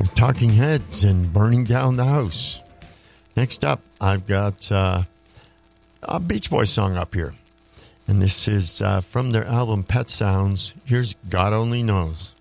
Talking Heads and Burning Down the House. Next up, I've got a Beach Boys song up here. And this is from their album Pet Sounds. Here's God Only Knows.